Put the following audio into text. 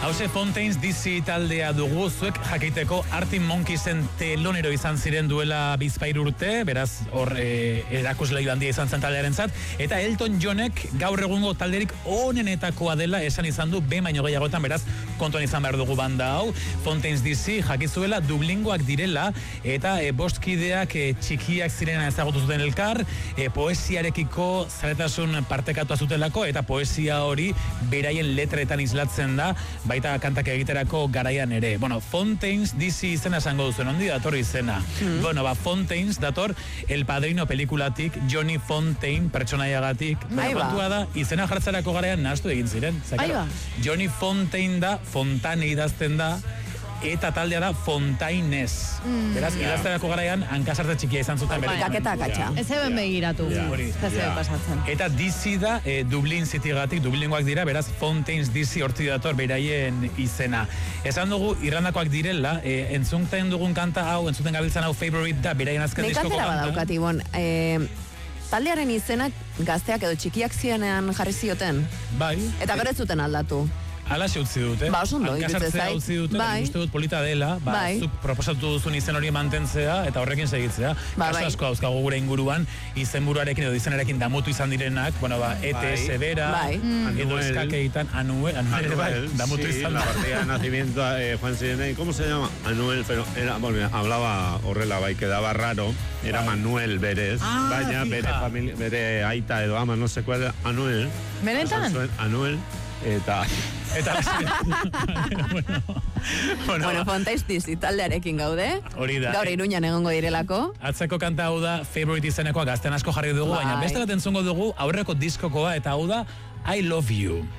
Hauze Fontaines DC taldea dugu, zuek jakiteko Arctic Monkeys'en telonero izan ziren duela 2 urte, beraz hor erakusleiho handia izan zen taldearentzat, eta Elton Johnek gaur egungo talderik onenetakoa dela esan izan du behin baino gehiagotan, beraz kontuan izan behar dugu banda hau. Fontaines DC jakizuela Dublingoak direla, eta bostkideak txikiak zirena ezagutu zuten elkar, poesiarekiko zaretasun partekatua zutelako, eta poesia hori beraien letretan islatzen da, baita kantak egiterako garaian ere. Bueno, Fontaines DC izena esango duzen, ondi dator izena. Bueno, Fontaines dator El Padrino pelikulatik, Johnny Fontaine pertsonaiagatik. Kontua da, izena jartzerako garaian nahastu egin ziren. Johnny Fontaine da, Fontane idazten da, eta taldea da Fontaines. Beraz, idazterako garaian hankasarte txikia izan zuten bere. Kaketa katxa. Ez eben begiratu. Pasatzen. Eta DC da Dublin Citygatik, Dublingoak dira, beraz Fontaines DC hortzi dator beraien izena. Esan dugu Irlandakoak direla, entzunten dugun kanta hau, entzuten gabiltzan hau Favorite da, beraien azken diskoko kanta. Nekatera badaukati, bon, taldearen izenak gazteak edo txikiak zienean jarri zioten. Bai. Eta gero ez zuten aldatu. Alaxe utzi dute. Oso ondo, hankasartzea utzi dute, uste dut polita dela, zuk proposatu duzun izen hori mantentzea, eta horrekin segitzea. Kasu asko hauzkago gure inguruan, izenburuarekin edo izenarekin damutu izan direnak, ETS Bera, edo eskakeitan, Anuel, damutu izan da. La partida de nacimiento, Juan Sirene, ¿cómo se llama? Anuel, pero hablaba horrela, quedaba raro, era Manuel Beres, baina, bere aita edo ama, no sé cuál, Anuel. Benetan? Anuel. Eta bueno, Fontaines DC taldearekin gaude. Hori da. Gaur Iruñan egongo direlako. Atzeko kanta hau da Favorite izenekoa, gazten asko jarri dugu, baina beste bat entzungo dugu aurreko diskokoa, eta hau da I Love You.